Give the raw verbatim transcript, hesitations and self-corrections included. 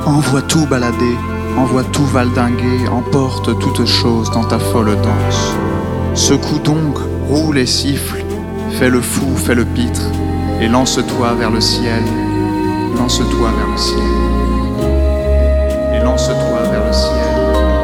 Envoie tout balader, envoie tout valdinguer, emporte toute chose dans ta folle danse. Secoue donc, roule et siffle, fais le fou, fais le pitre, et lance-toi vers le ciel, lance-toi vers le ciel, et lance-toi vers le ciel.